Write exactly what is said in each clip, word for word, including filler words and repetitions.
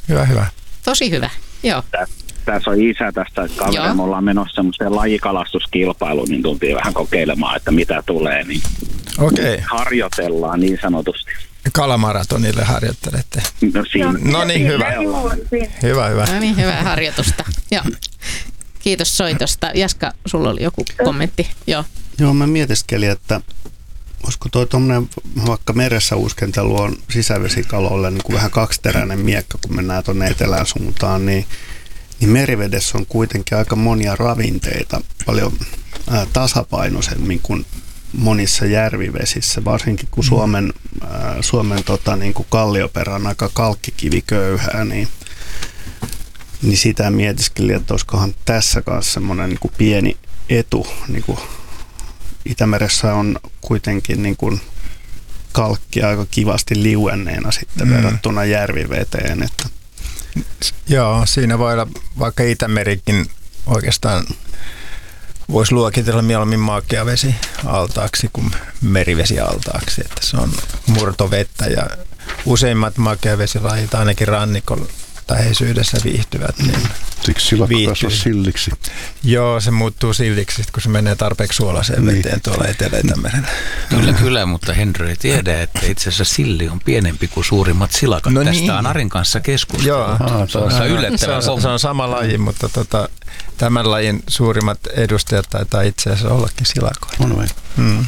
Hyvä, hyvä. Tosi hyvä, joo. Tässä on isä tästä, että kaveri, me ollaan menossa semmoiseen lajikalastuskilpailuun, niin tultiin vähän kokeilemaan, että mitä tulee, niin Okei. harjoitellaan niin sanotusti. Kalamaratonille harjoittelette. No, siinä. No niin, hyvä. Hyvä, hyvä. No niin, hyvää harjoitusta. Joo. Kiitos soitosta. Jaska, sulla oli joku kommentti. Joo. Joo, mä mietiskelin, että olisiko toi tommonen, vaikka meressä uskentelu on sisävesikaloille niin kuin vähän kaksiteräinen miekka, kun mennään tuonne etelän suuntaan, niin, niin merivedessä on kuitenkin aika monia ravinteita, paljon ää, tasapainoisemmin kuin monissa järvivesissä, varsinkin kun Suomen, ää, Suomen tota, niin kuin kallioperä on aika kalkkikiviköyhää, niin, niin sitä mietiskelin, että olisikohan tässä kanssa semmoinen niin kuin pieni etu. Niin kuin Itämeressä on kuitenkin niin kuin kalkki aika kivasti liuenneena sitten mm. verrattuna järviveteen. Että. Joo, siinä voi olla vaikka Itämerikin oikeastaan voisi luokitella mieluummin makeavesi altaaksi kuin merivesi altaaksi, että se on murtovettä ja useimmat makeavesilajit ainakin rannikolla läheisyydessä viihtyvät. Niin siksi silakka kasvaa silliksi. Joo, se muuttuu silliksi, kun se menee tarpeeksi suolaiseen niin. veteen tuolla Etelä-Itämerellä. Kyllä, kyllä, mutta Henry ei tiedä, että itse asiassa silli on pienempi kuin suurimmat silakat. No Tästä niin. on Arin kanssa keskustelua. Joo, ah, se, on, se, on yllättävän se, on, se on sama laji, mutta tota, tämän lajin suurimmat edustajat taitaa itse asiassa ollakin silakoita. On vai? Mm.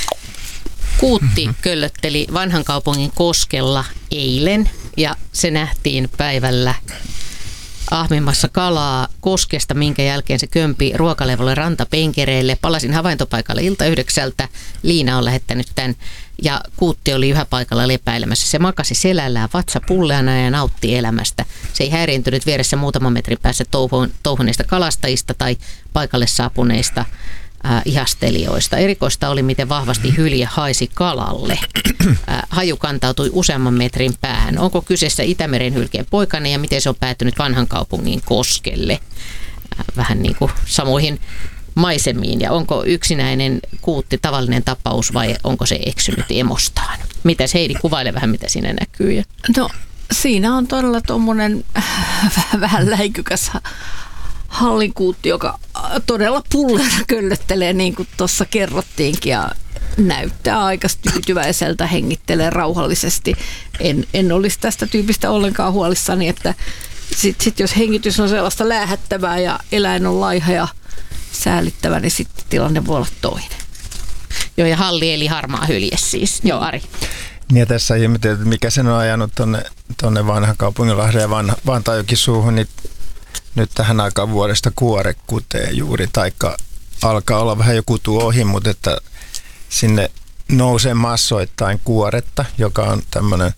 Kuutti köllötteli vanhan kaupungin koskella eilen ja se nähtiin päivällä ahmimassa kalaa koskesta, minkä jälkeen se kömpi ruokalevolle rantapenkereille. Palasin havaintopaikalle ilta yhdeksältä. Liina on lähettänyt tämän ja Kuutti oli yhä paikalla lepäilemässä. Se makasi selällään vatsa pulleana ja nautti elämästä. Se ei häiriintynyt vieressä muutaman metrin päässä touhuneista kalastajista tai paikalle saapuneista Äh, ihastelijoista. Erikoista oli, miten vahvasti hylje haisi kalalle. Äh, haju kantautui useamman metrin päähän. Onko kyseessä Itämeren hylkeen poikainen ja miten se on päätynyt vanhan kaupungin koskelle? Äh, vähän niin kuin samoihin maisemiin. Ja onko yksinäinen kuutti tavallinen tapaus vai onko se eksynyt emostaan? Mitäs Heidi, kuvaile vähän, mitä siinä näkyy? No, siinä on todella tuommoinen vähän läikykäs hallinkuutti, joka todella pulleena köllöttelee, niin kuin tuossa kerrottiinkin, ja näyttää aika tyytyväiseltä, hengittelee rauhallisesti. En, en olisi tästä tyypistä ollenkaan huolissani, että sit, sit jos hengitys on sellaista läähättävää ja eläin on laiha ja säälittävä, niin sitten tilanne voi olla toinen. Joo, ja halli eli harmaa hylje siis. Joo, Ari. Ja tässä ihmeteltiin, että mikä sen on ajanut tuonne tonne vanhan kaupunginlahden ja van, Vantajokin suuhun, niin nyt tähän aikaan vuodesta kuore kutee juuri, taikka alkaa olla vähän jo kutu ohi, mutta että sinne nousee massoittain kuoretta, joka on tämmöinen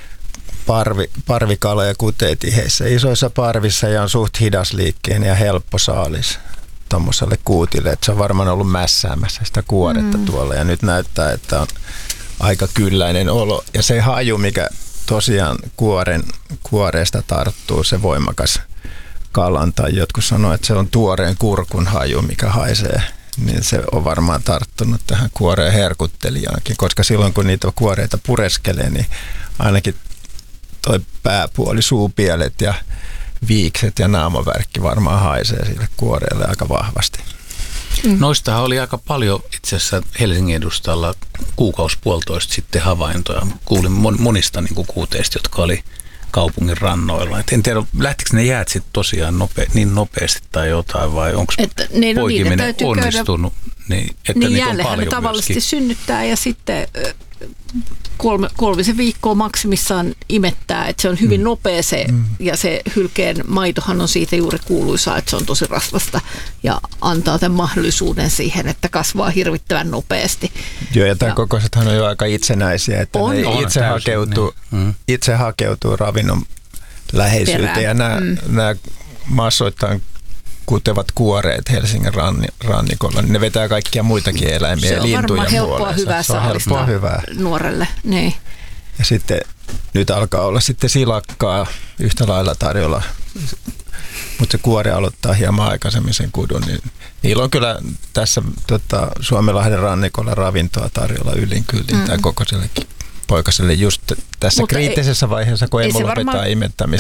parvi, parvikala ja kutee tiheissä isoissa parvissa ja on suht hidasliikkeen ja helppo saalis tuommoiselle kuutille, että se on varmaan ollut mässäämässä sitä kuoretta mm. tuolla ja nyt näyttää, että on aika kylläinen olo ja se haju, mikä tosiaan kuoren, kuoreesta tarttuu, se voimakas kalan tai jotkut sanoo, että se on tuoreen kurkun haju, mikä haisee, niin se on varmaan tarttunut tähän kuoreen herkuttelijaankin, koska silloin kun niitä kuoreita pureskelee, niin ainakin toi pääpuoli, suupielet ja viikset ja naamavärkki varmaan haisee sille kuoreelle aika vahvasti. Mm. Noistahan oli aika paljon itse asiassa Helsingin edustalla kuukausi puolitoista sitten havaintoja. Kuulin monista niin kuin kuuteista, jotka oli kaupungin rannoilla. Et en tiedä, lähtikö ne jäät sitten tosiaan nope, niin nopeasti tai jotain, vai onko niin, no, poikiminen onnistunut? Niin, että niin niitä on jäällehän ne tavallisesti myöskin synnyttää ja sitten kolme, kolmisen viikkoa maksimissaan imettää, että se on hyvin mm. nopea se, mm. ja se hylkeen maitohan on siitä juuri kuuluisaa, että se on tosi rasvasta ja antaa tämän mahdollisuuden siihen, että kasvaa hirvittävän nopeasti. Joo, ja tämän kokoisethan on jo aika itsenäisiä, että on, ne on, itse, täysin, hakeutuu, niin. itse hakeutuu ravinnon läheisyyteen, perään. Ja nämä, mm. nämä massoittain kutevat kuoreet Helsingin rannikolla, niin ne vetää kaikkia muitakin eläimiä ja lintuja muualle. Se on varmaan helppoa hyvää saalista hyvää. nuorelle. Niin. Ja sitten nyt alkaa olla sitten silakkaa yhtä lailla tarjolla, mutta se kuori aloittaa hieman aikaisemmin sen kudun. Niin niillä on kyllä tässä tota, Suomenlahden rannikolla ravintoa tarjolla ylin kyllin mm. tai kokoisellekin poikaselle just tässä mutta kriittisessä ei, vaiheessa, kun ei emo lopeta imettämistä.